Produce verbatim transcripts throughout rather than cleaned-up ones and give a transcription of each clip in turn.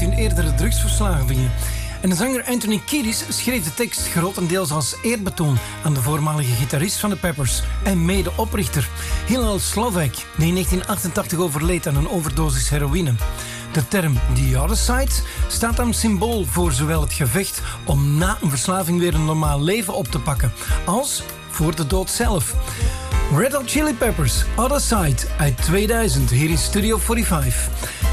uit hun eerdere drugsverslavingen. En de zanger Anthony Kiedis schreef de tekst grotendeels als eerbetoon aan de voormalige gitarist van de Peppers en medeoprichter Hillel Slovak, die in negentien achtentachtig overleed aan een overdosis heroïne. De term The Other Side staat dan symbool voor zowel het gevecht om na een verslaving weer een normaal leven op te pakken, als voor de dood zelf. Red Hot Chili Peppers, Other Side uit tweeduizend, hier in Studio vijfenveertig.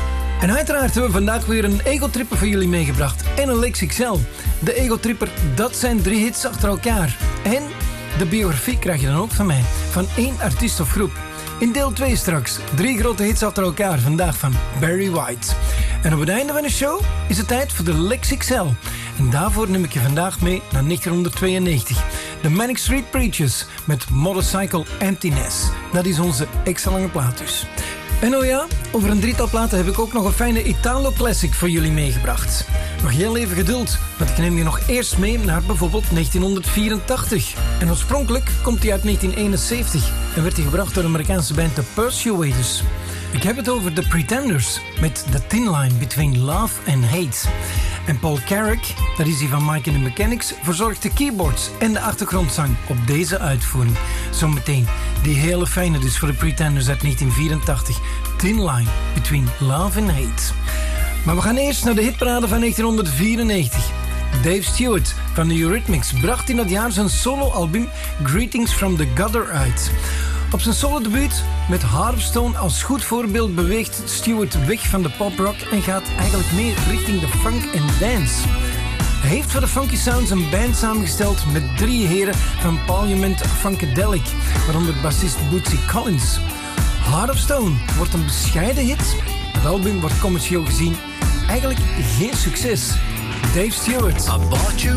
En uiteraard hebben we vandaag weer een Ego-tripper voor jullie meegebracht. En een Lex X L. De Ego-tripper, dat zijn drie hits achter elkaar. En de biografie krijg je dan ook van mij. Van één artiest of groep. In deel twee straks. Drie grote hits achter elkaar. Vandaag van Barry White. En op het einde van de show is het tijd voor de Lex X L. En daarvoor neem ik je vandaag mee naar negentien-tweeënnegentig. De Manic Street Preachers met Motorcycle Emptiness. Dat is onze extra lange plaat dus. En oh ja, over een drietal platen heb ik ook nog een fijne Italo-classic voor jullie meegebracht. Nog heel even geduld, want ik neem je nog eerst mee naar bijvoorbeeld negentien vierentachtig. En oorspronkelijk komt die uit negentien eenenzeventig en werd die gebracht door de Amerikaanse band The Persuaders. Ik heb het over The Pretenders met The Thin Line Between Love and Hate. En Paul Carrack, dat is die van Mike and the Mechanics, verzorgt de keyboards en de achtergrondzang op deze uitvoering. Zometeen die hele fijne dus voor de Pretenders uit negentien vierentachtig. Thin Line Between Love and Hate. Maar we gaan eerst naar de hitparade van negentien vierennegentig. Dave Stewart van de Eurythmics bracht in dat jaar zijn soloalbum Greetings from the Gutter uit. Op zijn solodebuut met Heart of Stone als goed voorbeeld beweegt Stewart weg van de poprock en gaat eigenlijk meer richting de funk en dance. Hij heeft voor de funky sounds een band samengesteld met drie heren van Parliament Funkadelic, waaronder bassist Bootsy Collins. Heart of Stone wordt een bescheiden hit. Het album wordt commercieel gezien eigenlijk geen succes. Dave Stewart. I bought you